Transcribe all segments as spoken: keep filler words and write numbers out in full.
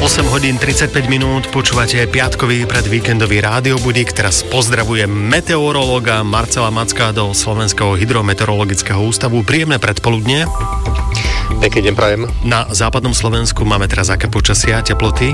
osem hodín tridsaťpäť minút, počúvate piatkový predvíkendový rádiobudík. Teraz pozdravujem meteorológa Marcela Macka do Slovenského hydrometeorologického ústavu. Príjemné predpoludnie. Pekný deň prajem. Na západnom Slovensku máme teraz aké počasie a teploty?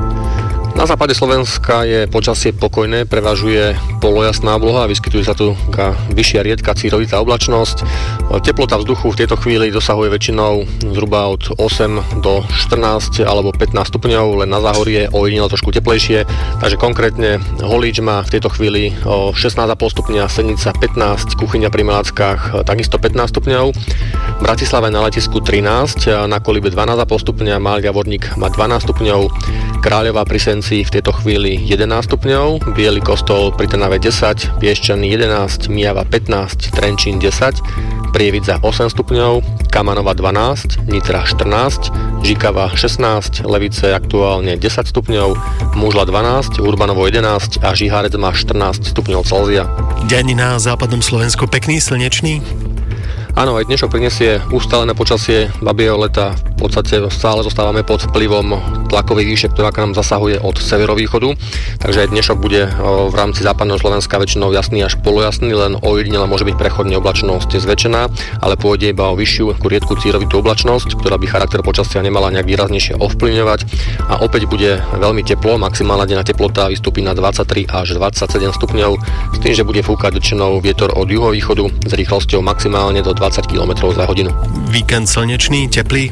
Na západe Slovenska je počasie pokojné, prevažuje polojasná obloha, vyskytuje sa tu taká vyššia riedka círovitá oblačnosť. Teplota vzduchu v tejto chvíli dosahuje väčšinou zhruba od osem do štrnásť alebo pätnásť stupňov, len na záhorie ojedinele trošku teplejšie. Takže konkrétne Holíč má v tejto chvíli šestnásť celá päť stupňa, Senica pätnásť, Kuchyňa pri Malackách takisto pätnásť stupňov. V Bratislave na letisku trinásť, na Kolibe dvanásť celá päť stupňa, Mália Vodník má dvanásť stupňov, Kráľová pri Senci v tejto chvíli jedenásť stupňov, Biely Kostol pri Trnave desať, Piešťany jedenásť, Mijava pätnásť, Trenčín desať, Prievidza osem stupňov, Kamanova dvanásť, Nitra štrnásť, Žikava šestnásť, Levice aktuálne desať stupňov, Múžla dvanásť, Urbanovo jedenásť a Žihárec má štrnásť stupňov Celzia. Deň na západnom Slovensku pekný, slnečný? Áno, aj dnešok prinesie ustálené počasie babieho leta. V podstate stále zostávame pod vplyvom tlakovej výšek, ktorá k nám zasahuje od severovýchodu. Takže aj dnešok bude v rámci západného Slovenska väčšinou jasný až polojasný, len ojedinele môže byť prechodne oblačnosť zväčšená, ale pôjde iba o vyššiu ako riedku círovitú oblačnosť, ktorá by charakter počasia nemala nejak výraznejšie ovplyvňovať. A opäť bude veľmi teplo, maximálna denná teplota vystúpi na dvadsaťtri až dvadsaťsedem stupňov, s tým, že bude fúkať väčšinou vietor od juhovýchodu s rýchlosťou maximálne do dvadsať kilometrov za hodinu. Víkend slnečný, teplý?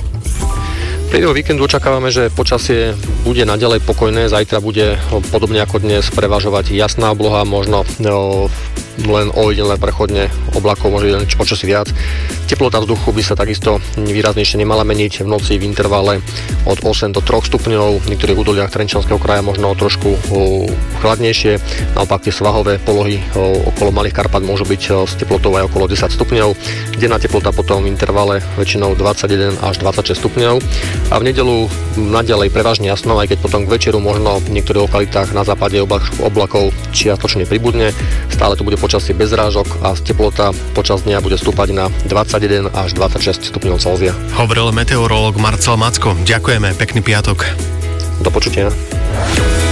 V priebehu víkendu očakávame, že počasie bude naďalej pokojné, zajtra bude podobne ako dnes prevažovať jasná obloha, možno no, len ojedinele prechodne oblakov, môže byť počasí viac. Teplota vzduchu by sa takisto výraznejšie nemala meniť, v noci v intervale od osem do tri stupňov, v niektorých údoliach Trenčianskeho kraja možno trošku chladnejšie, naopak tie svahové polohy okolo Malých Karpat môžu byť s teplotou aj okolo desať stupňov. Denná teplota potom v intervale väčšinou dvadsaťjeden až dvadsaťšesť stupňov. A v nedeľu naďalej prevažne jasno, aj keď potom k večeru možno v niektorých lokalitách na západe oblakov čiastočne pribudne. Stále to bude počasie bez zrážok a teplota počas dňa bude stúpať na dvadsaťjeden až dvadsaťšesť stupňov Celzia. Hovoril meteorológ Marcel Macko. Ďakujeme, pekný piatok. Do počutia.